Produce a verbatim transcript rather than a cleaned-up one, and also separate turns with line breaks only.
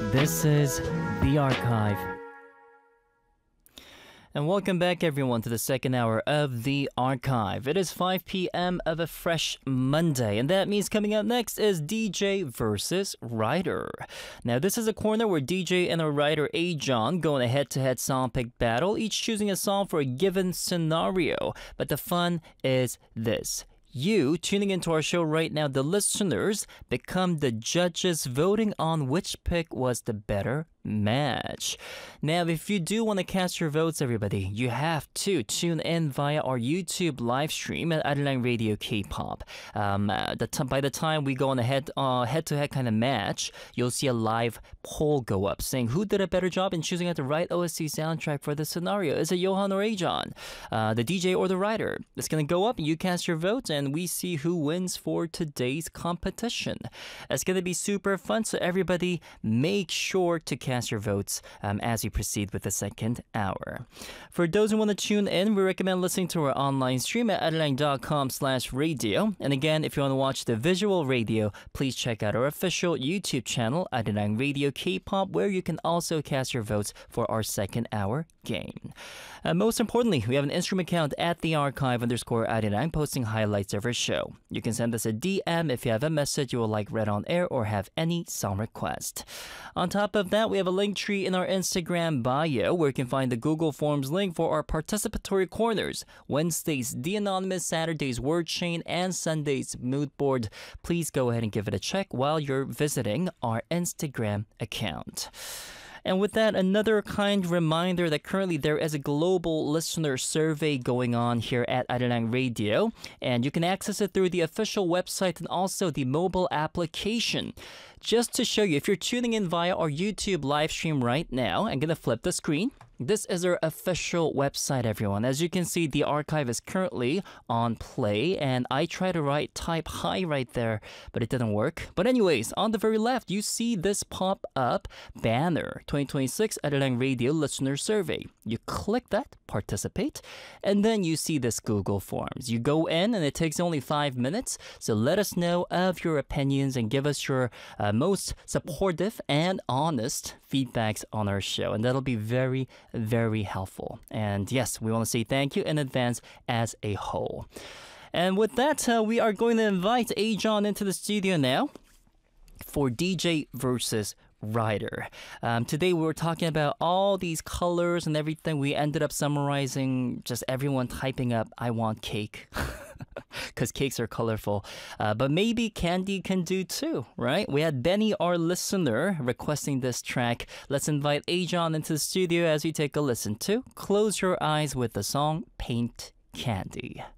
This is The Archive. And welcome back, everyone, to the second hour of The Archive. It is five p.m. of a fresh Monday, and that means coming up next is D J versus Writer. Now, this is a corner where D J and a writer, A-John, go in a head-to-head song pick battle, each choosing a song for a given scenario. But the fun is this. You, tuning into our show right now, the listeners, become the judges voting on which pick was the better match. Now, if you do want to cast your votes, everybody, you have to tune in via our YouTube live stream at Arirang Radio K-pop. Um, uh, the t- by the time we go on a head, uh, head-to-head kind of match, you'll see a live poll go up saying who did a better job in choosing out the right O S T soundtrack for the scenario. Is it Johan or A-John? Uh, the D J or the writer? It's going to go up, you cast your vote, and we see who wins for today's competition. It's going to be super fun, so everybody make sure to cast your votes um, as we proceed with the second hour. For those who want to tune in, we recommend listening to our online stream at arirang.com slash radio. And again, if you want to watch the visual radio, please check out our official YouTube channel, Arirang Radio K-pop, where you can also cast your votes for our second hour game. Uh, most importantly, we have an Instagram account at the archive underscore Arirang posting highlights of our show. You can send us a D M if you have a message you would like read on air or have any song request. On top of that, we have a link tree in our Instagram bio where you can find the Google Forms link for our participatory corners, Wednesday's The Anonymous, Saturday's Word Chain, and Sunday's Mood Board. Please go ahead and give it a check while you're visiting our Instagram account. And with that, another kind reminder that currently there is a global listener survey going on here at Arirang Radio, and you can access it through the official website and also the mobile application. Just to show you, if you're tuning in via our YouTube live stream right now, I'm going to flip the screen. This is our official website, everyone. As you can see, the archive is currently on play, and I tried to write type hi right there, but it didn't work. But anyways, on the very left, you see this pop-up banner, twenty twenty-six Arirang Radio Listener Survey. You click that, participate, and then you see this Google Forms. You go in, and it takes only five minutes, so let us know of your opinions and give us your uh, most supportive and honest feedbacks on our show, and that'll be very, very helpful. And yes, we want to say thank you in advance as a whole. And with that, uh, we are going to invite A-John into the studio now for D J versus Writer. Um, today we were talking about all these colors and everything. We ended up summarizing just everyone typing up, I want cake. Because cakes are colorful. Uh, but maybe candy can do too, right? We had Benny, our listener, requesting this track. Let's invite A-John into the studio as we take a listen to Close Your Eyes with the song Paint Candy.